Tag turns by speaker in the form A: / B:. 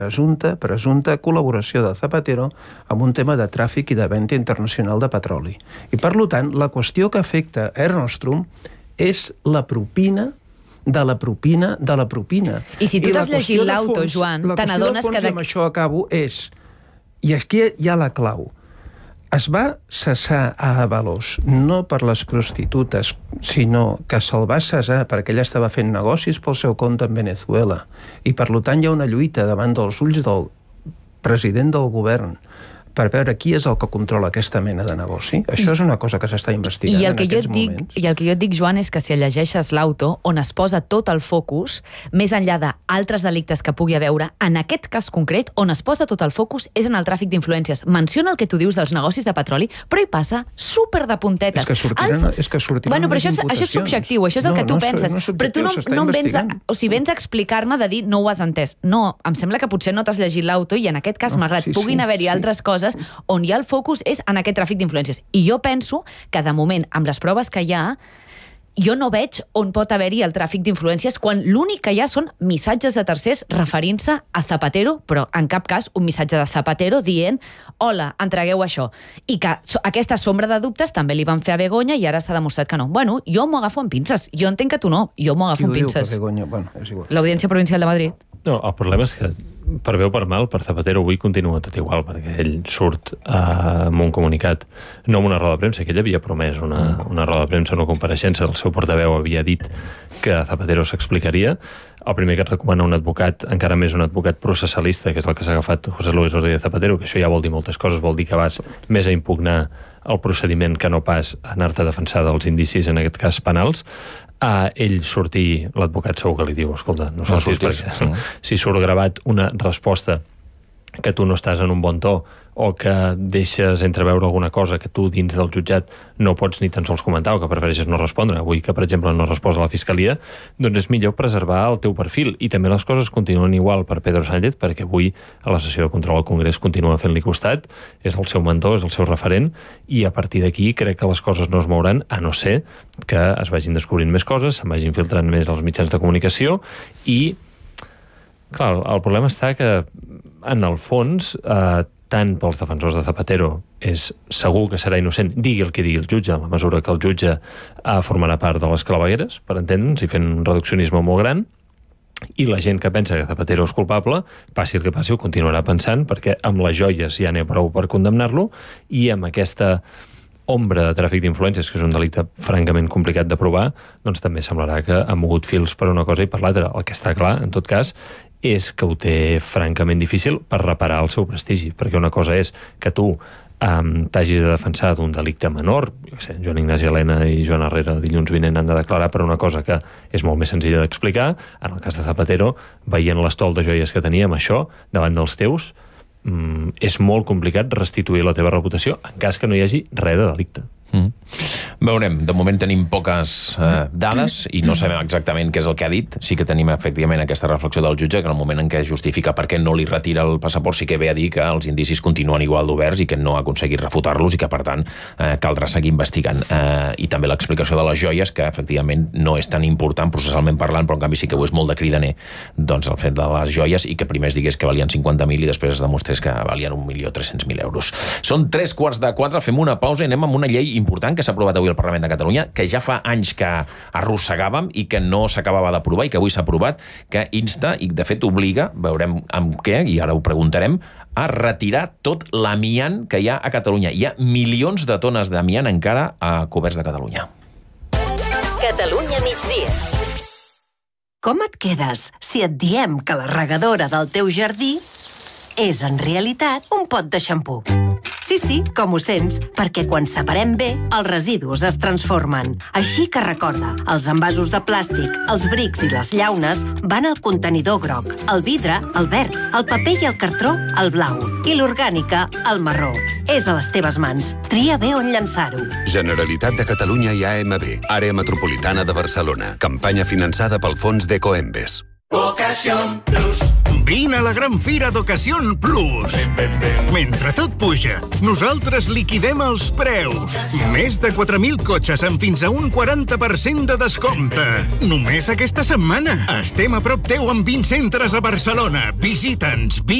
A: presumpta col·laboració de Zapatero amb un tema de tràfic i de venda internacional de petroli. I, per tant, la qüestió que afecta Air Nostrum és la propina de la propina de la propina.
B: I si tu t'has llegit l'auto, Joan, te n'adones que...
A: I amb això acabo és... I aquí hi ha la clau. Es va cessar a Ábalos, no per les prostitutes, sinó que se'l va cessar perquè ella estava fent negocis pel seu compte en Venezuela. I, per tant, hi ha una lluita davant dels ulls del president del govern per veure qui és el que controla aquesta mena de negoci. Això és una cosa que s'està investigant en aquests moments.
B: I el que jo et dic, Joan, és que si llegeixes l'auto, on es posa tot el focus, més enllà d'altres delictes que pugui haver, en aquest cas concret, on es posa tot el focus és en el tràfic d'influències. Menciona el que tu dius dels negocis de petroli, però hi passa súper de puntetes.
A: És que sortiran
B: bueno, però això és subjectiu, això és el que tu penses. Però tu no em vens a explicar-me de dir no ho has entès. No, em sembla que potser no t'has llegit l'auto i en aquest cas, malgrat puguin haver-hi altres coses, on hi ha el focus és en aquest tràfic d'influències. I jo penso que, de moment, amb les proves que hi ha, jo no veig on pot haver-hi el tràfic d'influències quan l'únic que hi ha són missatges de tercers referint-se a Zapatero, però en cap cas un missatge de Zapatero dient hola, entregueu això. I que aquesta sombra de dubtes també li van fer a Begoña i ara s'ha demostrat que no. Bueno, jo m'ho agafo amb pinces. Jo entenc que tu no. Jo m'ho agafo amb pinces.
A: Qui ho diu que Begoña? Bueno, és igual.
B: L'Audiència Provincial de Madrid.
C: No, el problema és que, per bé o per mal, per Zapatero avui continua tot igual, perquè ell surt amb un comunicat, no amb una roda de premsa, que ell havia promès una roda de premsa, una compareixença, el seu portaveu havia dit que Zapatero s'explicaria. El primer que et recomana un advocat, encara més un advocat processalista, que és el que s'ha agafat José Luis Rodríguez Zapatero, que això ja vol dir moltes coses, vol dir que vas més a impugnar el procediment que no pas anar-te a defensar dels indicis, en aquest cas penals. A ell sortir, l'advocat segur que li diu, escolta, no sortis perquè si surt gravat una resposta que tu no estàs en un bon to o que deixes entreveure alguna cosa que tu dins del jutjat no pots ni tan sols comentar o que prefereixes no respondre, avui que per exemple no respòs a la Fiscalia, doncs és millor preservar el teu perfil. I també les coses continuen igual per Pedro Sánchez, perquè avui a la sessió de control al Congrés continua fent-li costat, és el seu mentor, és el seu referent, i a partir d'aquí crec que les coses no es mouran, a no ser que es vagin descobrint més coses, se'n vagin filtrant més als mitjans de comunicació i, clar, el problema està que en el fons, tant pels defensors de Zapatero és segur que serà innocent, digui el que digui el jutge, en la mesura que el jutge formarà part de les clavegueres, per entendre'ns, i fent un reduccionisme molt gran, i la gent que pensa que Zapatero és culpable, passi el que passi, ho continuarà pensant, perquè amb les joies ja n'hi ha prou per condemnar-lo, i amb aquesta ombra de tràfic d'influències, que és un delicte francament complicat de provar, doncs també semblarà que ha mogut fils per una cosa i per l'altra. El que està clar, en tot cas, és que ho té francament difícil per reparar el seu prestigi, perquè una cosa és que tu t'hagis de defensar d'un delicte menor, Joan Ignasi Elena i Joan Herrera dilluns vinent han de declarar per una cosa que és molt més senzilla d'explicar. En el cas de Zapatero, veient l'estol de joies que tenia amb això davant dels teus, és molt complicat restituir la teva reputació en cas que no hi hagi res de delicte.
D: Veurem, de moment tenim poques dades i no sabem exactament què és el que ha dit. Sí que tenim efectivament aquesta reflexió del jutge, que en el moment en què justifica per què no li retira el passaport sí que ve a dir que els indicis continuen igual d'oberts i que no ha aconseguit refutar-los i que per tant caldrà seguir investigant. I també l'explicació de les joies, que efectivament no és tan important processalment parlant, però en canvi sí que ho és molt de cridaner, doncs el fet de les joies, i que primer es digués que valien 50.000 i després es demostrés que valien 1.300.000 euros. Són 3:45, fem una pausa i anem amb una llei important que s'ha aprovat avui al Parlament de Catalunya, que ja fa anys que arrossegàvem i que no s'acabava d'aprovar i que avui s'ha aprovat, que insta i de fet obliga, veurem amb què, i ara ho preguntarem, a retirar tot l'amiant que hi ha a Catalunya. Hi ha milions de tones d'amiant encara a coberts de Catalunya.
E: Catalunya migdia.
F: Com et quedes si et diem que la regadora del teu jardí és en realitat un pot de xampú? Sí, com ho sents, perquè quan separem bé, els residus es transformen. Així que recorda, els envasos de plàstic, els brics i les llaunes van al contenidor groc, el vidre al verd, el paper i el cartró al blau i l'orgànica al marró. És a les teves mans. Tria bé on llançar-ho.
G: Generalitat de Catalunya i AMB, Àrea Metropolitana de Barcelona. Campanya finançada pel fons d'Ecoembes.
H: Ocasión Plus. Vine a la gran fira d'Ocasión Plus. Mentre tot puja, nosaltres liquidem els preus. Més de 4.000 cotxes amb fins a un 40% de descompte. Només aquesta setmana. Estem a prop teu amb 20 centres a Barcelona. Visita'ns.